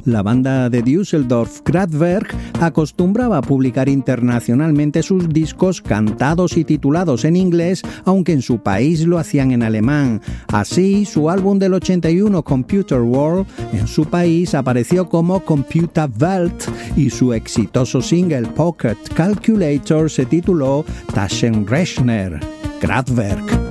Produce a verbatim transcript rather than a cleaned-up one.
La banda de Düsseldorf Kraftwerk acostumbraba a publicar internacionalmente sus discos cantados y titulados en inglés, aunque en su país lo hacían en alemán. Así, su álbum del ochenta y uno, Computer World, en su país apareció como Computerwelt y su exitoso single Pocket Calculator se tituló Taschenrechner. Kraftwerk.